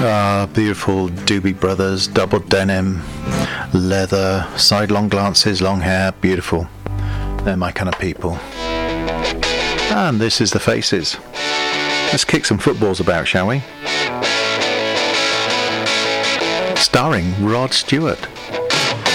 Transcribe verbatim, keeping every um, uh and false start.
Ah, beautiful Doobie Brothers, double denim, leather, sidelong glances, long hair, beautiful. They're my kind of people. And this is the Faces. Let's kick some footballs about, shall we? Starring Rod Stewart.